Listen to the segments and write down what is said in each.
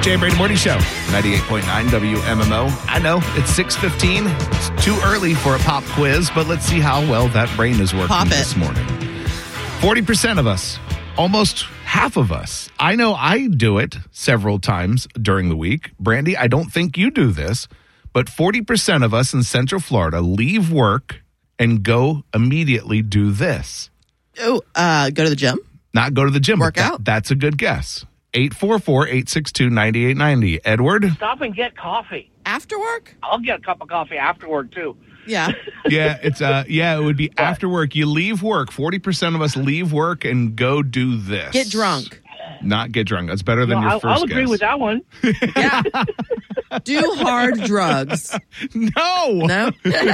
Jay and Brady Morning Show, 98.9 WMMO. I know, it's 6:15. It's too early for a pop quiz, but let's see how well that brain is working this morning. 40% of us, almost half of us. I know I do it several times during the week. Brandy, I don't think you do this, but 40% of us in Central Florida leave work and go immediately do this. Oh, go to the gym? Not go to the gym. Work out? That's a good guess. 844-862-9890. Edward? Stop and get coffee. After work? I'll get a cup of coffee after work, too. Yeah. It would be after work. You leave work. 40% of us leave work and go do this. Get drunk. Not get drunk. That's better than your first I'll agree guess. with that one. Yeah. Do hard drugs. No.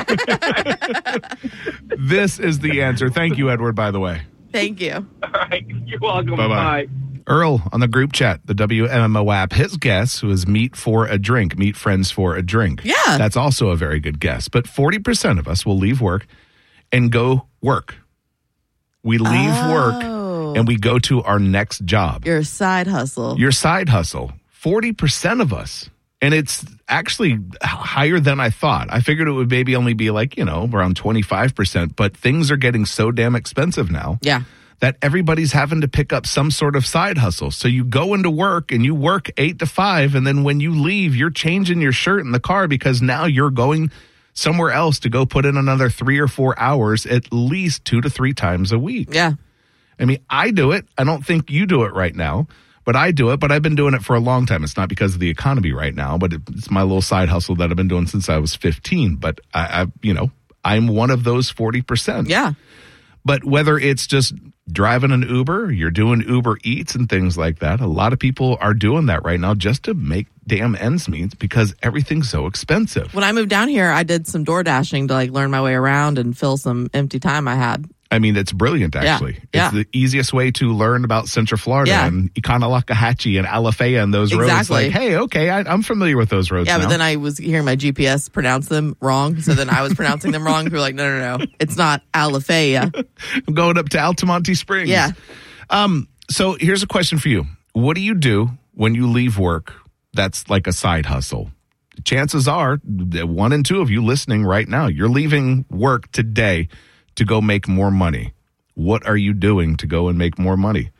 This is the answer. Thank you, Edward, by the way. Thank you. All right. You're welcome. Bye-bye. Bye. Earl on the group chat, the WMMO app, his guess was meet for a drink, meet friends for a drink. Yeah. That's also a very good guess. But 40% of us will leave work and go work. We leave work and we go to our next job. Your side hustle. Your side hustle. 40% of us. And it's actually higher than I thought. I figured it would maybe only be like, around 25%. But things are getting so damn expensive now. Yeah. That everybody's having to pick up some sort of side hustle. So you go into work and you work 8 to 5. And then when you leave, you're changing your shirt in the car because now you're going somewhere else to go put in another 3 or 4 hours at least 2 to 3 times a week. Yeah. I mean, I do it. I don't think you do it right now, but I do it. But I've been doing it for a long time. It's not because of the economy right now, but it's my little side hustle that I've been doing since I was 15. But I'm one of those 40%. Yeah. But whether it's just driving an Uber, you're doing Uber Eats and things like that, a lot of people are doing that right now just to make damn ends meet because everything's so expensive. When I moved down here, I did some door dashing to learn my way around and fill some empty time I had. I mean, it's brilliant, actually. Yeah. It's the easiest way to learn about Central Florida and Econolakahatchee and Alafaya and those roads. Like, hey, okay, I'm familiar with those roads now. But then I was hearing my GPS pronounce them wrong. So then I was pronouncing them wrong. People were like, no. It's not Alafaya. I'm going up to Altamonte Springs. Yeah. So here's a question for you. What do you do when you leave work that's like a side hustle? Chances are, 1 and 2 of you listening right now, you're leaving work today to go make more money. What are you doing to go and make more money?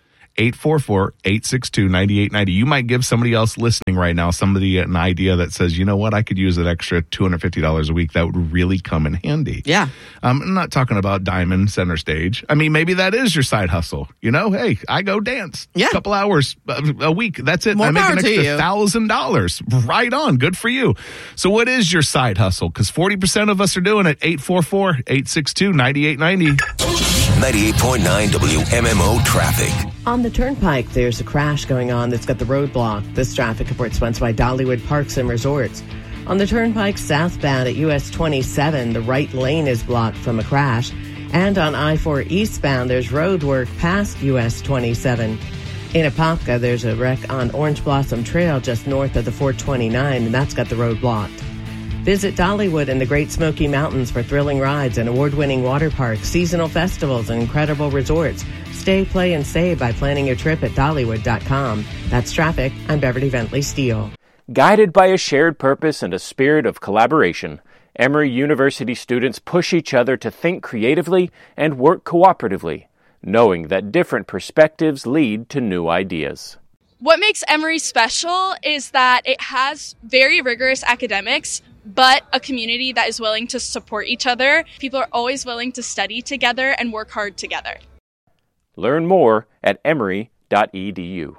844-862-9890. You might give somebody else listening right now, somebody an idea that says, you know what, I could use an extra $250 a week. That would really come in handy. Yeah. I'm not talking about Diamond Center Stage. I mean, maybe that is your side hustle. Hey, I go dance a couple hours a week. That's it. More I make power an to extra you. $1,000. Right on. Good for you. So what is your side hustle? Because 40% of us are doing it. 844-862-9890. 98.9 WMMO traffic. On the Turnpike, there's a crash going on that's got the road blocked. This traffic report sponsored by Dollywood Parks and Resorts. On the Turnpike southbound at US 27, the right lane is blocked from a crash. And on I-4 eastbound, there's road work past US 27. In Apopka, there's a wreck on Orange Blossom Trail just north of the 429, and that's got the road blocked. Visit Dollywood in the Great Smoky Mountains for thrilling rides and award-winning water parks, seasonal festivals, and incredible resorts. Stay, play, and save by planning your trip at Dollywood.com. That's traffic. I'm Beverly Bentley Steele. Guided by a shared purpose and a spirit of collaboration, Emory University students push each other to think creatively and work cooperatively, knowing that different perspectives lead to new ideas. What makes Emory special is that it has very rigorous academics, but a community that is willing to support each other. People are always willing to study together and work hard together. Learn more at emory.edu.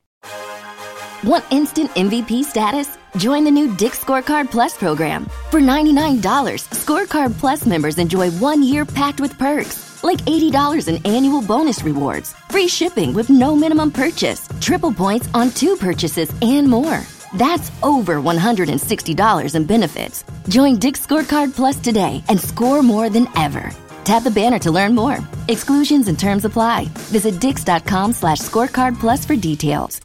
Want instant MVP status? Join the new Dick's Scorecard Plus program. For $99, Scorecard Plus members enjoy 1 year packed with perks, like $80 in annual bonus rewards, free shipping with no minimum purchase, triple points on 2 purchases, and more. That's over $160 in benefits. Join Dick's Scorecard Plus today and score more than ever. Tap the banner to learn more. Exclusions and terms apply. Visit dix.com/scorecard plus for details.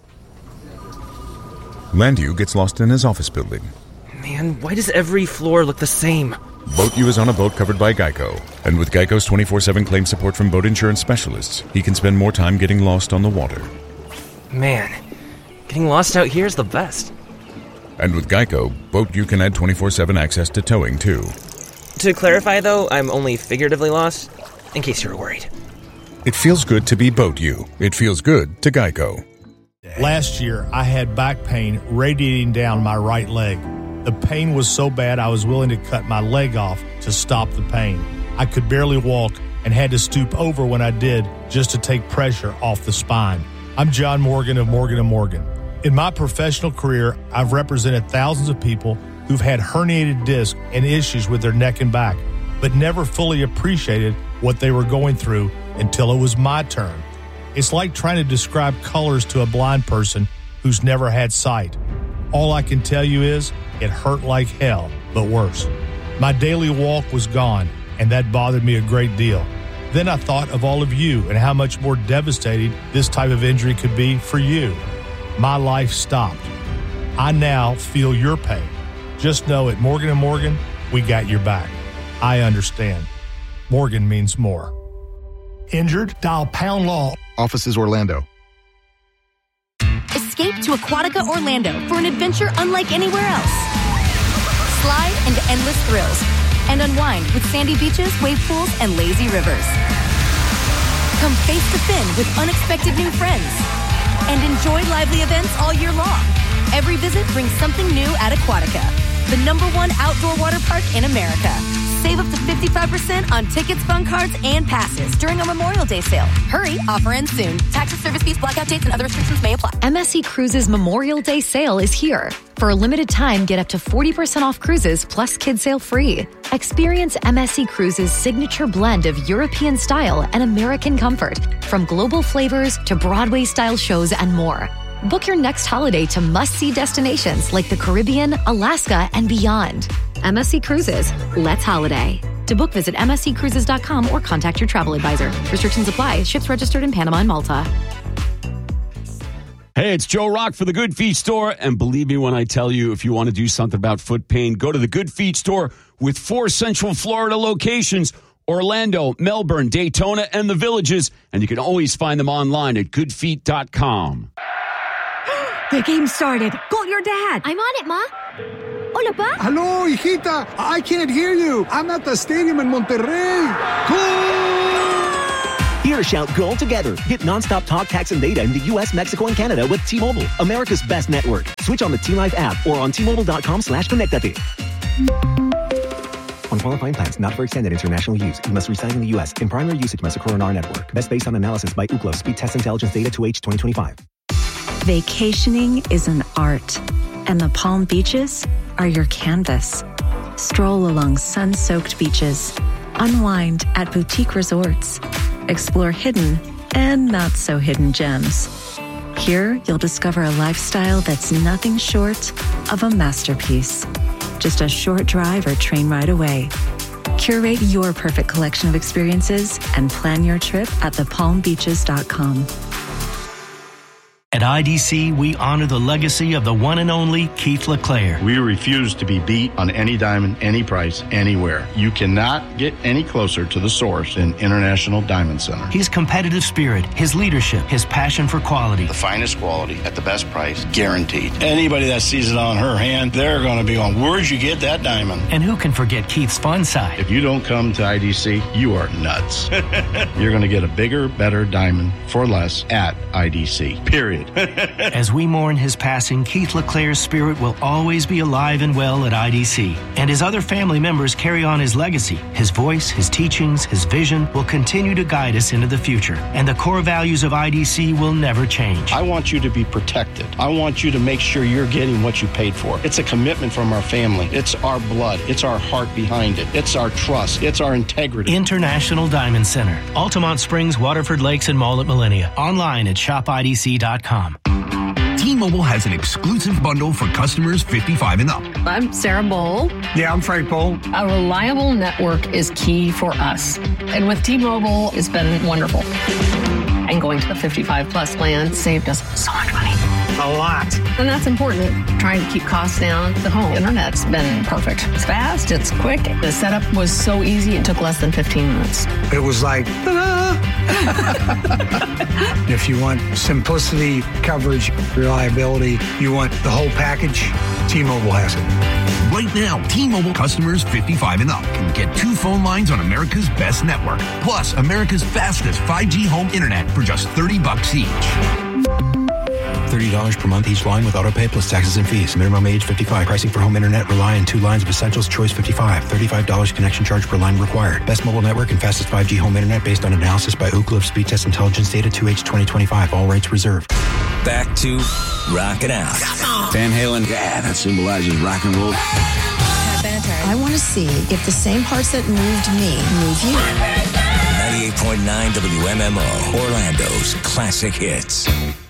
Landu gets lost in his office building. Man, why does every floor look the same? BoatU is on a boat covered by Geico. And with Geico's 24/7 claim support from boat insurance specialists, he can spend more time getting lost on the water. Man, Getting lost out here is the best. And with Geico, Boat You can add 24/7 access to towing, too. To clarify, though, I'm only figuratively lost, in case you were worried. It feels good to be Boat You. It feels good to Geico. Last year, I had back pain radiating down my right leg. The pain was so bad I was willing to cut my leg off to stop the pain. I could barely walk and had to stoop over when I did just to take pressure off the spine. I'm John Morgan of Morgan & Morgan. In my professional career, I've represented thousands of people who've had herniated discs and issues with their neck and back, but never fully appreciated what they were going through until it was my turn. It's like trying to describe colors to a blind person who's never had sight. All I can tell you is it hurt like hell, but worse. My daily walk was gone, and that bothered me a great deal. Then I thought of all of you and how much more devastating this type of injury could be for you. My life stopped. I now feel your pain. Just know at Morgan & Morgan, we got your back. I understand. Morgan means more. Injured? Dial Pound Law. Offices Orlando. Escape to Aquatica Orlando for an adventure unlike anywhere else. Slide into endless thrills and unwind with sandy beaches, wave pools, and lazy rivers. Come face to fin with unexpected new friends and enjoy lively events all year long. Every visit brings something new at Aquatica, the #1 outdoor water park in America. Save up to 55% on tickets, fun cards, and passes during our Memorial Day sale. Hurry, offer ends soon. Taxes, service fees, blackout dates, and other restrictions may apply. MSC Cruises Memorial Day sale is here. For a limited time, get up to 40% off cruises plus kids sail free. Experience MSC Cruises' signature blend of European style and American comfort, from global flavors to Broadway-style shows and more. Book your next holiday to must-see destinations like the Caribbean, Alaska, and beyond. MSC Cruises. Let's holiday. To book, visit msccruises.com or contact your travel advisor. Restrictions apply. Ships registered in Panama and Malta. Hey, it's Joe Rock for the Good Feet Store. And believe me when I tell you, if you want to do something about foot pain, go to the Good Feet Store with 4 Central Florida locations: Orlando, Melbourne, Daytona, and the Villages. And you can always find them online at goodfeet.com. The game started. Call your dad. I'm on it, Ma. Hola, Pa. Hello, hijita. I can't hear you. I'm at the stadium in Monterrey. Goal! Here, shout goal together. Get nonstop talk, text, and data in the U.S., Mexico, and Canada with T-Mobile, America's best network. Switch on the T-Life app or on T-Mobile.com/connectate. On qualifying plans, not for extended international use. You must reside in the U.S. In primary usage must occur on our network. Best based on analysis by Ookla. Speed Test Intelligence Data 2H 2025. Vacationing is an art, and the Palm Beaches are your canvas. Stroll along sun-soaked beaches, unwind at boutique resorts, explore hidden and not-so-hidden gems. Here, you'll discover a lifestyle that's nothing short of a masterpiece. Just a short drive or train ride away. Curate your perfect collection of experiences and plan your trip at thepalmbeaches.com. At IDC, we honor the legacy of the one and only Keith LeClaire. We refuse to be beat on any diamond, any price, anywhere. You cannot get any closer to the source than International Diamond Center. His competitive spirit, his leadership, his passion for quality. The finest quality at the best price, guaranteed. Anybody that sees it on her hand, they're going to be on, where'd you get that diamond? And who can forget Keith's fun side? If you don't come to IDC, you are nuts. You're going to get a bigger, better diamond for less at IDC, period. As we mourn his passing, Keith LeClaire's spirit will always be alive and well at IDC. And his other family members carry on his legacy. His voice, his teachings, his vision will continue to guide us into the future. And the core values of IDC will never change. I want you to be protected. I want you to make sure you're getting what you paid for. It's a commitment from our family. It's our blood. It's our heart behind it. It's our trust. It's our integrity. International Diamond Center. Altamont Springs, Waterford Lakes, and Mall at Millennia. Online at shopidc.com. T-Mobile has an exclusive bundle for customers 55 and up. I'm Sarah Bowl. Yeah, I'm Frank Bowl. A reliable network is key for us. And with T-Mobile, it's been wonderful. And going to the 55 plus plan saved us so much money. A lot. And that's important. Trying to keep costs down. The home internet's been perfect. It's fast, it's quick. The setup was so easy, it took less than 15 minutes. It was like, ta-da! If you want simplicity, coverage, reliability, you want the whole package, T-Mobile has it. Right now, T-Mobile customers 55 and up can get 2 phone lines on America's best network, plus America's fastest 5G home internet for just $30 each. $30 per month each line with autopay plus taxes and fees. Minimum age 55. Pricing for home internet rely on 2 lines of Essentials Choice 55. $35 connection charge per line required. Best mobile network and fastest 5G home internet based on analysis by Ookla of Speed Test Intelligence data 2H 2025. All rates reserved. Back to Rockin' Out. Van Halen. Yeah, that symbolizes rock and roll. I want to see if the same parts that moved me move you. 98.9 WMMO, Orlando's classic hits.